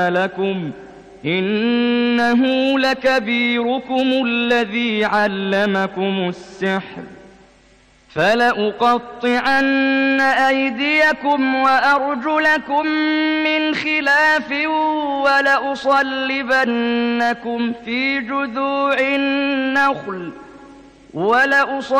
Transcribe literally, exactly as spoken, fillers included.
لكم إنه لكبيركم الذي علمكم السحر فلأقطعن أيديكم وأرجلكم من خلاف ولأصلبنكم في جذوع النخل ولأصلبنكم